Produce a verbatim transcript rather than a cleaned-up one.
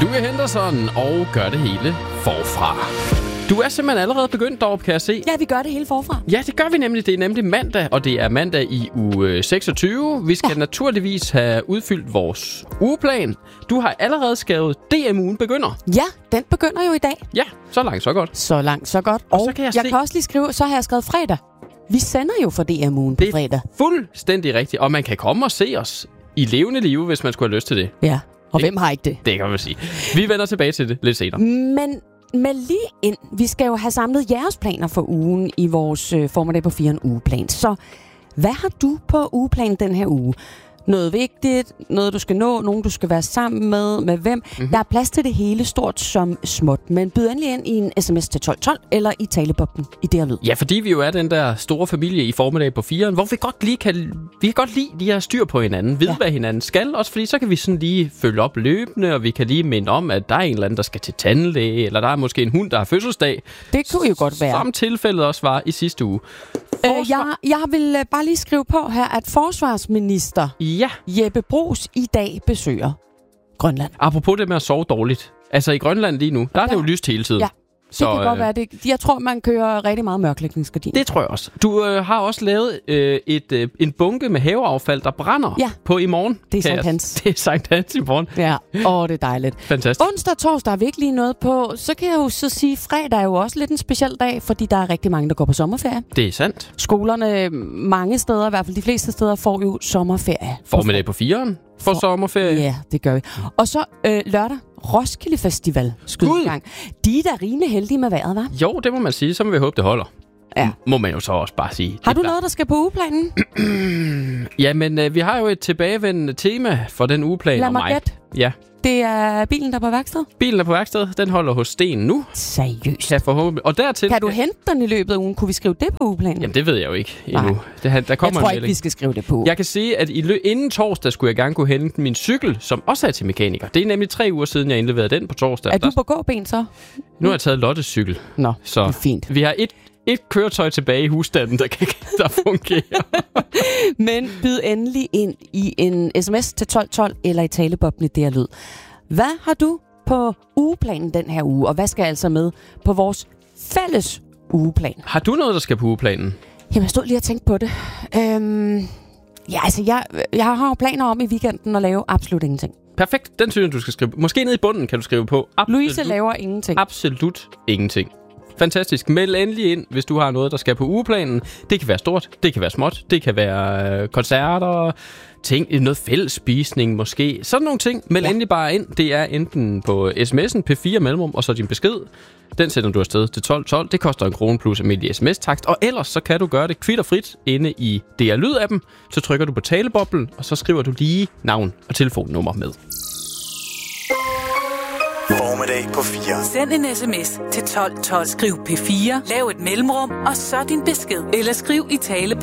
Louis Henderson og gør det hele forfra. Du er simpelthen allerede begyndt deroppe, kan jeg se. Ja, vi gør det hele forfra. Ja, det gør vi nemlig. Det er nemlig mandag, og det er mandag i uge seksogtyve. Vi skal ja. naturligvis have udfyldt vores ugeplan. Du har allerede skrevet D M-ugen begynder. Ja, den begynder jo i dag. Ja, så langt, så godt. Så langt, så godt. Og, og så kan jeg, jeg se... kan også lige skrive, så har jeg skrevet fredag. Vi sender jo for D M-ugen på fredag. Det er fuldstændig rigtigt, og man kan komme og se os i levende live, hvis man skulle have lyst til det. Ja, og det, hvem har ikke det? Det kan man sige. Vi vender tilbage til det lidt senere. Men med lige ind, vi skal jo have samlet jeres planer for ugen i vores øh, formiddag på fire en ugeplan. Så hvad har du på ugeplanen den her uge? Noget vigtigt, noget du skal nå, nogen du skal være sammen med, med hvem. Mm-hmm. Der er plads til det hele, stort som småt. Men byd endelig ind i en sms til tolv tolv eller i talebobben i det her lyd. Ja, fordi vi jo er den der store familie i formiddag på firen, hvor vi godt lige kan, vi kan godt lide de her styr på hinanden, vide ja. hvad hinanden skal, også fordi så kan vi sådan lige følge op løbende, og vi kan lige minde om, at der er en eller anden, der skal til tandlæge, eller der er måske en hund, der har fødselsdag. Det kunne jo godt være. Som tilfældet også var i sidste uge. Forsvar... Øh, jeg, jeg vil uh, bare lige skrive på her, at forsvarsminister ja. Jeppe Bruus i dag besøger Grønland. Apropos det med at sove dårligt. Altså i Grønland lige nu, der er ja. det jo lyst hele tiden. Ja. Det så, kan øh, godt være. Det, jeg tror, man kører rigtig meget mørklægningsgardin. Det tror jeg også. Du øh, har også lavet øh, et, øh, en bunke med haveaffald, der brænder ja. på i morgen. Det er Sankt Hans. Det er Sankt Hans i morgen. Ja, åh, det er dejligt. Fantastisk. Onsdag og torsdag er vi ikke lige noget på. Så kan jeg jo så sige, fredag er jo også lidt en speciel dag, fordi der er rigtig mange, der går på sommerferie. Det er sandt. Skolerne mange steder, i hvert fald de fleste steder, får jo sommerferie. Formiddag på firen for, for sommerferie. Ja, det gør vi. Og så øh, lørdag. Roskilde Festival skydegang. De er da rimelig heldige med vejret, hva'? Jo, det må man sige. Så må vi håbe, det holder. Ja. Må man jo så også bare sige. Har du noget, der skal på ugeplanen? Jamen, øh, vi har jo et tilbagevendende tema for den ugeplan. Lad mig gætte. Ja. Det er bilen, der er på værksted? Bilen er på værksted. Den holder hos Sten nu. Seriøst? Kan forhåbentlig. Og dertil... Kan du hente den i løbet af ugen? Kunne vi skrive det på ugeplanen? Jamen, det ved jeg jo ikke endnu. Det, der kommer jeg tror en ikke, vi skal skrive det på. Jeg kan sige, at i lø- inden torsdag skulle jeg gerne kunne hente min cykel, som også er til mekaniker. Det er nemlig tre uger siden, jeg indleverede den på torsdag. Er du på gåben så? Nu har jeg taget Lottes cykel. Nå, så det er fint. Vi har et Et køretøj tilbage i husstanden, der, kan, der fungerer. Men byd endelig ind i en sms til tolv tolv eller i talebobben i det her lyd. Hvad har du på ugeplanen den her uge, og hvad skal altså med på vores fælles ugeplan? Har du noget, der skal på ugeplanen? Jamen, jeg stod lige og tænkte på det. Øhm, ja, altså, jeg, jeg har jo planer om i weekenden at lave absolut ingenting. Perfekt, den synes jeg, du skal skrive. Måske ned i bunden kan du skrive på. Absolut, Louise laver ingenting. Absolut ingenting. Fantastisk. Meld endelig ind, hvis du har noget, der skal på ugeplanen. Det kan være stort, det kan være småt, det kan være øh, koncerter, ting, noget fællesspisning måske. Sådan nogle ting. Meld ja. endelig bare ind. Det er enten på sms'en, P fire mellemrum, og så din besked. Den sender du afsted til tolv tolv. Det koster en krone plus almindelig sms-takst. Og ellers så kan du gøre det kvitterfrit inde i D R Lyd-appen. Så trykker du på taleboblen, og så skriver du lige navn og telefonnummer med. Formiddag på fire. Send en sms til tolv tolv. Skriv P fire, lav et mellemrum, og så din besked. Eller skriv i taleboblen.